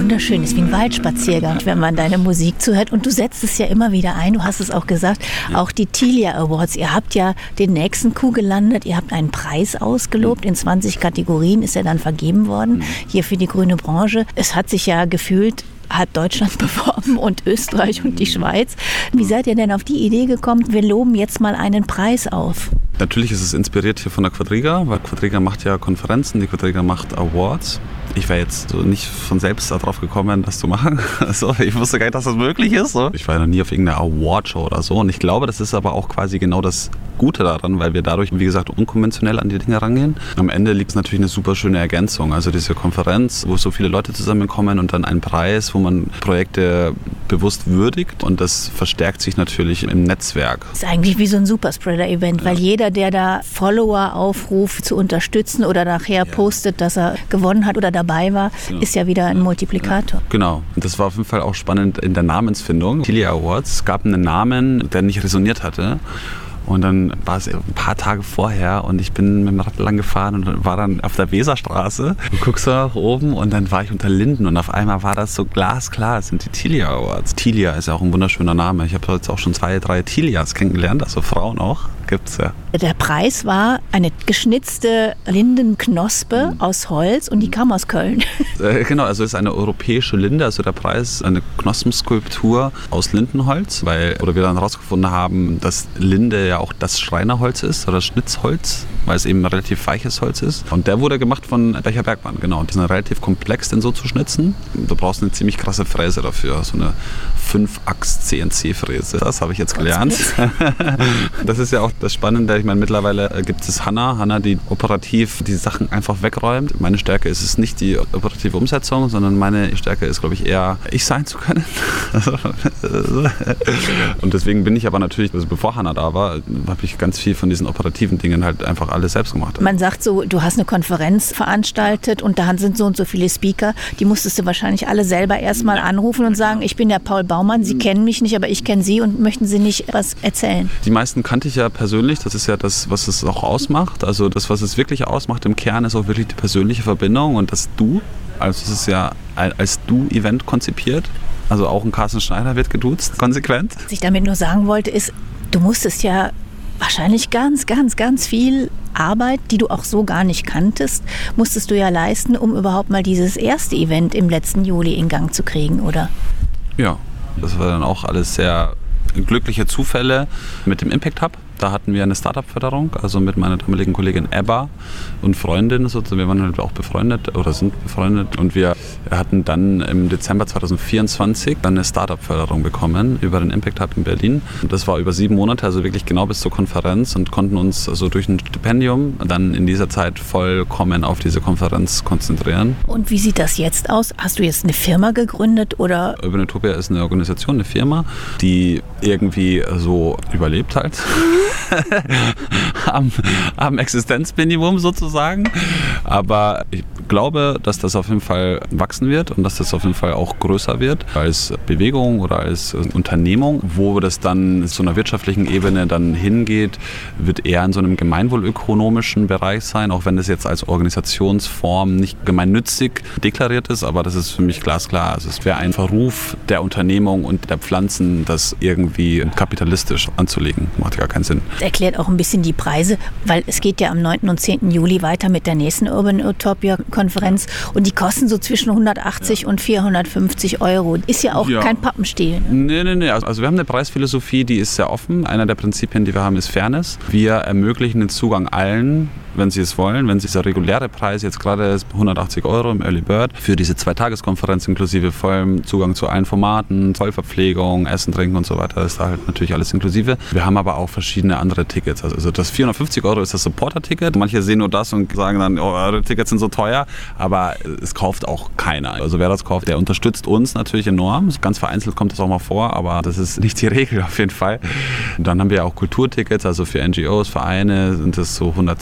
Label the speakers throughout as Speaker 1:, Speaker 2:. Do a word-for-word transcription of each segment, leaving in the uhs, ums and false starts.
Speaker 1: wunderschön, ist wie ein Waldspaziergang, wenn man deine Musik zuhört. Und du setzt es ja immer wieder ein, du hast es auch gesagt, auch die Tilia Awards. Ihr habt ja den nächsten Coup gelandet, ihr habt einen Preis ausgelobt, in zwanzig Kategorien ist er dann vergeben worden, hier für die grüne Branche. Es hat sich ja gefühlt, hat Deutschland beworben und Österreich und die Schweiz. Wie seid ihr denn auf die Idee gekommen, wir loben jetzt mal einen Preis auf?
Speaker 2: Natürlich ist es inspiriert hier von der Quadriga, weil Quadriga macht ja Konferenzen, die Quadriga macht Awards. Ich wäre jetzt so nicht von selbst darauf gekommen, das zu machen. Also, ich wusste gar nicht, dass das möglich ist. So. Ich war ja noch nie auf irgendeiner Awardshow oder so. Und ich glaube, das ist aber auch quasi genau das Gute daran, weil wir dadurch, wie gesagt, unkonventionell an die Dinge rangehen. Am Ende liegt es natürlich eine super schöne Ergänzung. Also diese Konferenz, wo so viele Leute zusammenkommen und dann ein Preis, wo man Projekte bewusst würdigt. Und das verstärkt sich natürlich im Netzwerk.
Speaker 1: Das ist eigentlich wie so ein Superspreader-Event, ja. Weil jeder, der da Follower aufruft, zu unterstützen oder nachher ja. postet, dass er gewonnen hat oder dabei war, genau. ist ja wieder ein Multiplikator.
Speaker 2: Ja. Genau. Und das war auf jeden Fall auch spannend in der Namensfindung. Tilia Awards, es gab einen Namen, der nicht resoniert hatte. Und dann war es ein paar Tage vorher und ich bin mit dem Rad lang gefahren und war dann auf der Weserstraße. Du guckst da nach oben und dann war ich unter Linden und auf einmal war das so glasklar, es sind die Tilia Awards. Tilia ist ja auch ein wunderschöner Name. Ich habe jetzt auch schon zwei, drei Tilias kennengelernt, also Frauen auch. Gibt's ja.
Speaker 1: Der Preis war eine geschnitzte Lindenknospe mhm. aus Holz und die kam aus Köln.
Speaker 2: Äh, genau, also es ist eine europäische Linde, also der Preis eine Knospenskulptur aus Lindenholz, weil oder wir dann herausgefunden haben, dass Linde ja auch das Schreinerholz ist oder Schnitzholz, weil es eben relativ weiches Holz ist. Und der wurde gemacht von Becher Bergmann, genau. Die sind relativ komplex, den so zu schnitzen. Du brauchst eine ziemlich krasse Fräse dafür, so eine fünf-Achs-C N C-Fräse. Das habe ich jetzt gelernt. Das ist ja auch das Spannende. Ich meine, mittlerweile gibt es Hanna, Hanna, die operativ die Sachen einfach wegräumt. Meine Stärke ist es nicht die operative Umsetzung, sondern meine Stärke ist, glaube ich, eher ich sein zu können. Und deswegen bin ich aber natürlich, also bevor Hanna da war, habe ich ganz viel von diesen operativen Dingen halt einfach alles selbst gemacht.
Speaker 1: Man sagt so, du hast eine Konferenz veranstaltet und da sind so und so viele Speaker, die musstest du wahrscheinlich alle selber erstmal anrufen und sagen, ich bin der Paul Baumann, Sie kennen mich nicht, aber ich kenne Sie und möchten Sie nicht was erzählen?
Speaker 2: Die meisten kannte ich ja persönlich, das ist ja das, was es auch ausmacht. Also das, was es wirklich ausmacht im Kern, ist auch wirklich die persönliche Verbindung und das Du, also es ist ja als Du-Event konzipiert. Also auch ein Carsten Schneider wird geduzt, konsequent.
Speaker 1: Was ich damit nur sagen wollte, ist, du musstest ja wahrscheinlich ganz, ganz, ganz viel Arbeit, die du auch so gar nicht kanntest, musstest du ja leisten, um überhaupt mal dieses erste Event im letzten Juli in Gang zu kriegen, oder?
Speaker 2: Ja, das war dann auch alles sehr glückliche Zufälle mit dem Impact Hub. Da hatten wir eine Startup-Förderung, also mit meiner damaligen Kollegin Ebba und Freundin. So, wir waren halt auch befreundet oder sind befreundet. Und wir hatten dann im Dezember zwanzig vierundzwanzig dann eine Startup-Förderung bekommen über den Impact Hub in Berlin. Und das war über sieben Monate, also wirklich genau bis zur Konferenz und konnten uns also durch ein Stipendium dann in dieser Zeit vollkommen auf diese Konferenz konzentrieren.
Speaker 1: Und wie sieht das jetzt aus? Hast du jetzt eine Firma gegründet oder?
Speaker 2: Urban Utopia ist eine Organisation, eine Firma, die irgendwie so überlebt halt. am, am Existenzminimum sozusagen. Aber ich glaube, dass das auf jeden Fall wachsen wird und dass das auf jeden Fall auch größer wird als Bewegung oder als Unternehmung. Wo das dann zu einer wirtschaftlichen Ebene dann hingeht, wird eher in so einem gemeinwohlökonomischen Bereich sein, auch wenn das jetzt als Organisationsform nicht gemeinnützig deklariert ist, aber das ist für mich glasklar. Also es wäre ein Verruf der Unternehmung und der Pflanzen, das irgendwie kapitalistisch anzulegen. Macht gar keinen Sinn.
Speaker 1: Das erklärt auch ein bisschen die Preise, weil es geht ja am neunten und zehnten Juli weiter mit der nächsten Urban Utopia Konferenz und die kosten so zwischen hundertachtzig ja. und vierhundertfünfzig Euro. Ist ja auch ja. kein Pappenstiel.
Speaker 2: Nee, nee, nee. Also wir haben eine Preisphilosophie, die ist sehr offen. Einer der Prinzipien, die wir haben, ist Fairness. Wir ermöglichen den Zugang allen, wenn sie es wollen. Wenn dieser reguläre Preis jetzt gerade ist, hundertachtzig Euro im Early Bird, für diese Zwei-Tages-Konferenz inklusive vollem Zugang zu allen Formaten, Vollverpflegung, Essen, Trinken und so weiter, ist da halt natürlich alles inklusive. Wir haben aber auch verschiedene andere Tickets. Also das vierhundertfünfzig Euro ist das Supporter-Ticket. Manche sehen nur das und sagen dann, oh, eure Tickets sind so teuer, aber es kauft auch keiner. Also wer das kauft, der unterstützt uns natürlich enorm. Ganz vereinzelt kommt das auch mal vor, aber das ist nicht die Regel auf jeden Fall. Und dann haben wir auch Kulturtickets, also für N G Os, Vereine sind das so hundertzehn Euro.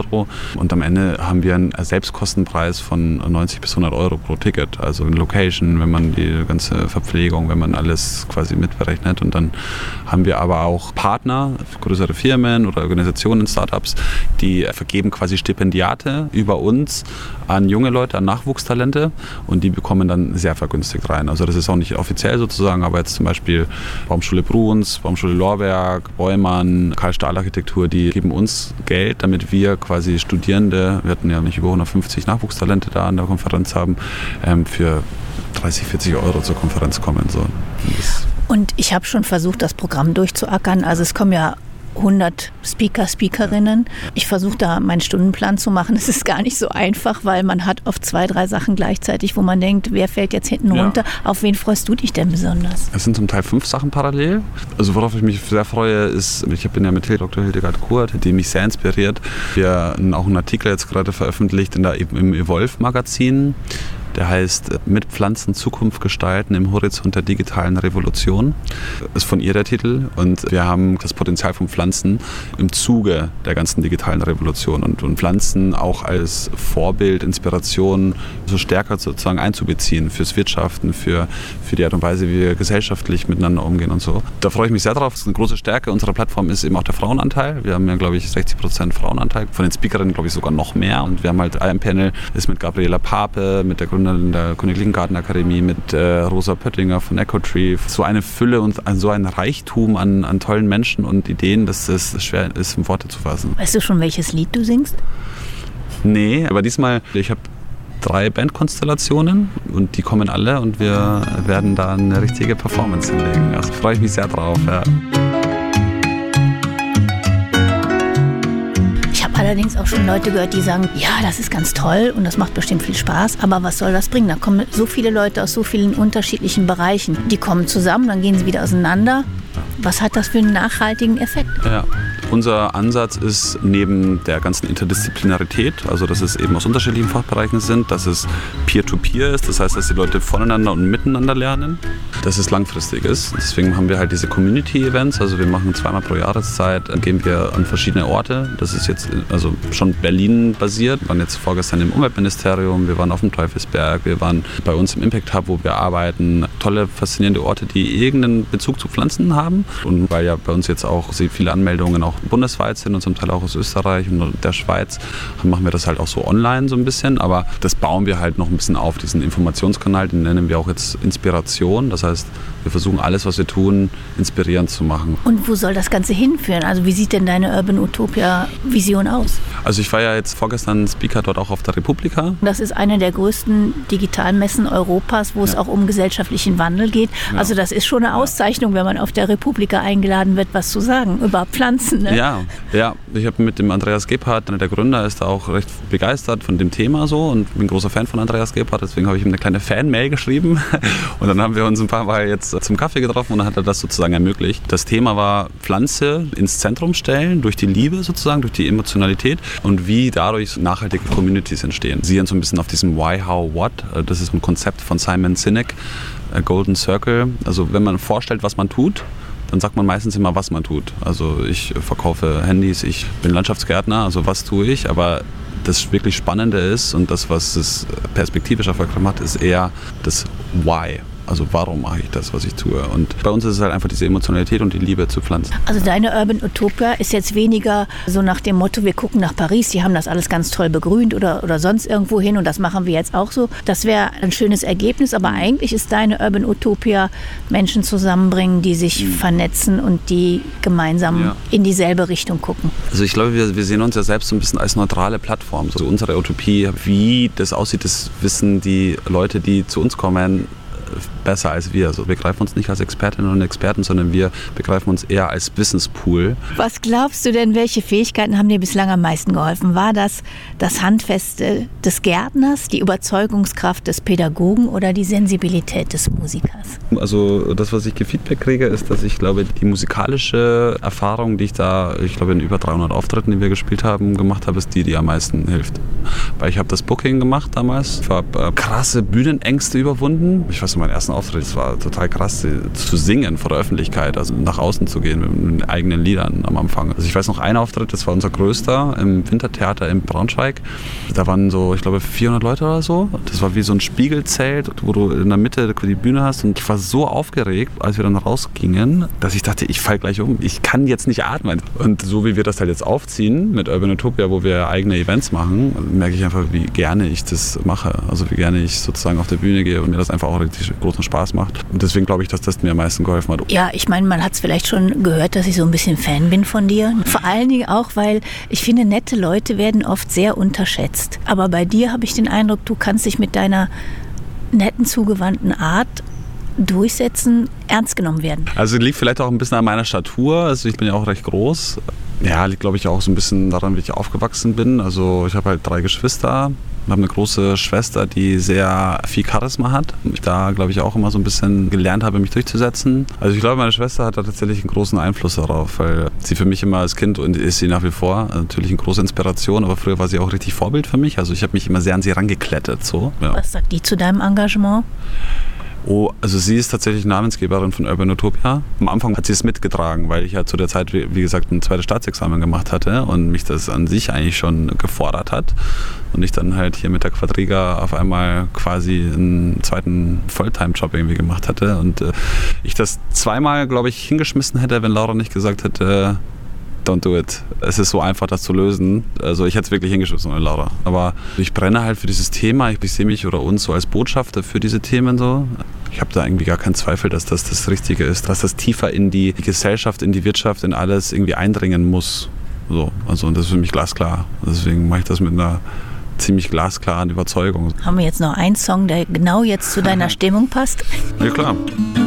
Speaker 2: Euro. Und am Ende haben wir einen Selbstkostenpreis von neunzig bis hundert Euro pro Ticket. Also in Location, wenn man die ganze Verpflegung, wenn man alles quasi mitberechnet. Und dann haben wir aber auch Partner, größere Firmen oder Organisationen, Startups, die vergeben quasi Stipendiate über uns an junge Leute, an Nachwuchstalente, und die bekommen dann sehr vergünstigt rein. Also das ist auch nicht offiziell sozusagen, aber jetzt zum Beispiel Baumschule Bruns, Baumschule Lorberg, Beumann, Karl Stahl Architektur, die geben uns Geld, damit wir quasi Studierende, wir hatten ja nicht über hundertfünfzig Nachwuchstalente da an der Konferenz haben, ähm, für dreißig, vierzig Euro zur Konferenz kommen. So.
Speaker 1: Und ich habe schon versucht, das Programm durchzuackern. Also es kommen ja hundert Speaker, Speakerinnen. Ich versuche da meinen Stundenplan zu machen. Es ist gar nicht so einfach, weil man hat oft zwei, drei Sachen gleichzeitig, wo man denkt, wer fällt jetzt hinten
Speaker 2: ja.
Speaker 1: runter? Auf wen freust du dich denn besonders?
Speaker 2: Es sind zum Teil fünf Sachen parallel. Also worauf ich mich sehr freue, ist, ich bin ja mit Doktor Hildegard Kurt, die mich sehr inspiriert. Wir haben auch einen Artikel jetzt gerade veröffentlicht in der, im Evolve-Magazin. Der heißt Mit Pflanzen Zukunft gestalten im Horizont der digitalen Revolution. Das ist von ihr der Titel. Und wir haben das Potenzial von Pflanzen im Zuge der ganzen digitalen Revolution und, und Pflanzen auch als Vorbild, Inspiration so stärker sozusagen einzubeziehen fürs Wirtschaften, für, für die Art und Weise, wie wir gesellschaftlich miteinander umgehen und so. Da freue ich mich sehr drauf. Das ist eine große Stärke unserer Plattform, ist eben auch der Frauenanteil. Wir haben ja, glaube ich, sechzig Prozent Frauenanteil. Von den Speakerinnen, glaube ich, sogar noch mehr. Und wir haben halt ein Panel, ist mit Gabriela Pape, mit der Gründerin der Königlichen Gartenakademie, mit äh, Rosa Pöttinger von EcoTree. So eine Fülle und so ein Reichtum an, an tollen Menschen und Ideen, dass es schwer ist, in Worte zu fassen.
Speaker 1: Weißt du schon, welches Lied du singst?
Speaker 2: Nee, aber diesmal, ich habe drei Bandkonstellationen und die kommen alle und wir werden da eine richtige Performance hinlegen. Also freue ich mich sehr drauf. Ja.
Speaker 1: Allerdings auch schon Leute gehört, die sagen, ja, das ist ganz toll und das macht bestimmt viel Spaß, aber was soll das bringen? Da kommen so viele Leute aus so vielen unterschiedlichen Bereichen. Die kommen zusammen, dann gehen sie wieder auseinander. Was hat das für einen nachhaltigen Effekt?
Speaker 2: Ja. Unser Ansatz ist neben der ganzen Interdisziplinarität, also dass es eben aus unterschiedlichen Fachbereichen sind, dass es Peer-to-Peer ist, das heißt, dass die Leute voneinander und miteinander lernen, dass es langfristig ist. Deswegen haben wir halt diese Community-Events, also wir machen zweimal pro Jahreszeit, gehen wir an verschiedene Orte. Das ist jetzt also schon Berlin-basiert. Wir waren jetzt vorgestern im Umweltministerium, wir waren auf dem Teufelsberg, wir waren bei uns im Impact Hub, wo wir arbeiten. Tolle, faszinierende Orte, die irgendeinen Bezug zu Pflanzen haben. Und weil ja bei uns jetzt auch viele Anmeldungen auch bundesweit sind und zum Teil auch aus Österreich und der Schweiz, machen wir das halt auch so online so ein bisschen. Aber das bauen wir halt noch ein bisschen auf, diesen Informationskanal, den nennen wir auch jetzt Inspiration. Das heißt, wir versuchen alles, was wir tun, inspirierend zu machen.
Speaker 1: Und wo soll das Ganze hinführen? Also wie sieht denn deine Urban Utopia-Vision aus?
Speaker 2: Also ich war ja jetzt vorgestern Speaker dort auch auf der Republika.
Speaker 1: Das ist eine der größten Digitalmessen Europas, wo es ja. auch um gesellschaftlichen Wandel geht. Ja. Also das ist schon eine Auszeichnung, wenn man auf der Republika eingeladen wird, was zu sagen über Pflanzen. Ne?
Speaker 2: Ja, ja, ich habe mit dem Andreas Gebhardt, einer der Gründer, ist da auch recht begeistert von dem Thema so und bin ein großer Fan von Andreas Gebhardt, deswegen habe ich ihm eine kleine Fan-Mail geschrieben und dann haben wir uns ein paar Mal jetzt zum Kaffee getroffen und dann hat er das sozusagen ermöglicht. Das Thema war Pflanze ins Zentrum stellen, durch die Liebe sozusagen, durch die Emotionalität und wie dadurch nachhaltige Communities entstehen. Sie sind so ein bisschen auf diesem Why, How, What, das ist ein Konzept von Simon Sinek, Golden Circle, also wenn man vorstellt, was man tut, dann sagt man meistens immer, was man tut. Also ich verkaufe Handys, ich bin Landschaftsgärtner, also was tue ich, aber das wirklich Spannende ist und das, was es perspektivisch erfolgreich macht, ist eher das Why. Also warum mache ich das, was ich tue? Und bei uns ist es halt einfach diese Emotionalität und die Liebe zu Pflanzen.
Speaker 1: Also deine Urban Utopia ist jetzt weniger so nach dem Motto, wir gucken nach Paris, die haben das alles ganz toll begrünt oder, oder sonst irgendwo hin und das machen wir jetzt auch so. Das wäre ein schönes Ergebnis, aber eigentlich ist deine Urban Utopia Menschen zusammenbringen, die sich mhm. vernetzen und die gemeinsam ja. in dieselbe Richtung gucken.
Speaker 2: Also ich glaube, wir, wir sehen uns ja selbst so ein bisschen als neutrale Plattform. Also unsere Utopie, wie das aussieht, das wissen die Leute, die zu uns kommen, besser als wir. Also wir begreifen uns nicht als Expertinnen und Experten, sondern wir begreifen uns eher als Wissenspool.
Speaker 1: Was glaubst du denn, welche Fähigkeiten haben dir bislang am meisten geholfen? War das das Handfeste des Gärtners, die Überzeugungskraft des Pädagogen oder die Sensibilität des Musikers?
Speaker 2: Also das, was ich gefeedback kriege, ist, dass ich glaube, die musikalische Erfahrung, die ich da, ich glaube in über dreihundert Auftritten, die wir gespielt haben, gemacht habe, ist die, die am meisten hilft. Weil ich habe das Booking gemacht damals, ich habe äh, krasse Bühnenängste überwunden. Ich weiß, meinen ersten Auftritt, es war total krass, zu singen vor der Öffentlichkeit, also nach außen zu gehen mit, mit eigenen Liedern am Anfang. Also ich weiß noch, ein Auftritt, das war unser größter im Wintertheater in Braunschweig. Da waren so, ich glaube, vierhundert Leute oder so. Das war wie so ein Spiegelzelt, wo du in der Mitte die Bühne hast. Und ich war so aufgeregt, als wir dann rausgingen, dass ich dachte, ich falle gleich um. Ich kann jetzt nicht atmen. Und so wie wir das halt jetzt aufziehen mit Urban Utopia, wo wir eigene Events machen, merke ich einfach, wie gerne ich das mache. Also wie gerne ich sozusagen auf der Bühne gehe und mir das einfach auch richtig großen Spaß macht. Und deswegen glaube ich, dass das mir am meisten geholfen hat.
Speaker 1: Ja, ich meine, man hat es vielleicht schon gehört, dass ich so ein bisschen Fan bin von dir. Vor allen Dingen auch, weil ich finde, nette Leute werden oft sehr unterschätzt. Aber bei dir habe ich den Eindruck, du kannst dich mit deiner netten, zugewandten Art durchsetzen, ernst genommen werden.
Speaker 2: Also liegt vielleicht auch ein bisschen an meiner Statur. Also ich bin ja auch recht groß. Ja, liegt glaube ich auch so ein bisschen daran, wie ich aufgewachsen bin. Also ich habe halt drei Geschwister. Ich habe eine große Schwester, die sehr viel Charisma hat. Ich da, glaube ich, auch immer so ein bisschen gelernt habe, mich durchzusetzen. Also ich glaube, meine Schwester hat da tatsächlich einen großen Einfluss darauf, weil sie für mich immer als Kind, und ist sie nach wie vor, natürlich eine große Inspiration, aber früher war sie auch richtig Vorbild für mich. Also ich habe mich immer sehr an sie rangeklettet. So. Ja.
Speaker 1: Was sagt die zu deinem Engagement?
Speaker 2: Oh, also sie ist tatsächlich Namensgeberin von Urban Utopia. Am Anfang hat sie es mitgetragen, weil ich ja zu der Zeit, wie gesagt, ein zweites Staatsexamen gemacht hatte und mich das an sich eigentlich schon gefordert hat. Und ich dann halt hier mit der Quadriga auf einmal quasi einen zweiten Fulltime-Job irgendwie gemacht hatte. Und äh, ich das zweimal, glaube ich, hingeschmissen hätte, wenn Laura nicht gesagt hätte, don't do it. Es ist so einfach, das zu lösen. Also ich hätte es wirklich hingeschmissen ohne Laura. Aber ich brenne halt für dieses Thema. Ich, ich sehe mich oder uns so als Botschafter für diese Themen so. Ich habe da irgendwie gar keinen Zweifel, dass das das Richtige ist, dass das tiefer in die Gesellschaft, in die Wirtschaft, in alles irgendwie eindringen muss. So, also und das ist für mich glasklar. Deswegen mache ich das mit einer ziemlich glasklaren Überzeugung.
Speaker 1: Haben wir jetzt noch einen Song, der genau jetzt zu deiner Stimmung passt?
Speaker 2: Ja, klar.